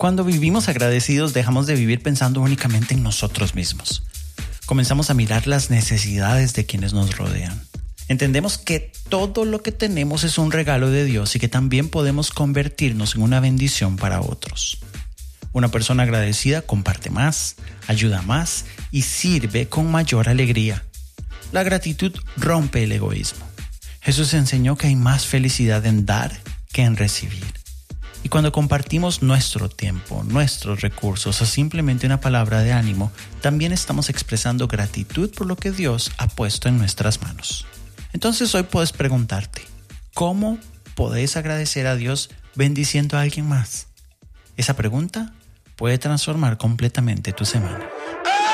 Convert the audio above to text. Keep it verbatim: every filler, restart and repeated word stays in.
Cuando vivimos agradecidos, dejamos de vivir pensando únicamente en nosotros mismos. Comenzamos a mirar las necesidades de quienes nos rodean. Entendemos que todo lo que tenemos es un regalo de Dios y que también podemos convertirnos en una bendición para otros. Una persona agradecida comparte más, ayuda más y sirve con mayor alegría. La gratitud rompe el egoísmo. Jesús enseñó que hay más felicidad en dar que en recibir. Y cuando compartimos nuestro tiempo, nuestros recursos o simplemente una palabra de ánimo, también estamos expresando gratitud por lo que Dios ha puesto en nuestras manos. Entonces hoy puedes preguntarte, ¿cómo podés agradecer a Dios bendiciendo a alguien más? Esa pregunta puede transformar completamente tu semana.